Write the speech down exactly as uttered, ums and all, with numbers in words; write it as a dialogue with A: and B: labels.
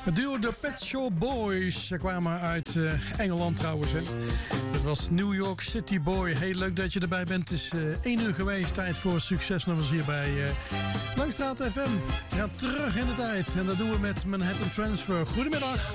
A: Het duo de Pet Shop Boys. Ze kwamen uit uh, Engeland trouwens. Hè. Het was New York City Boy. Heel leuk dat je erbij bent. Het is uh, één uur geweest. Tijd voor succesnummers hier bij uh, Langstraat F M. We gaan terug in de tijd. En dat doen we met Manhattan Transfer. Goedemiddag.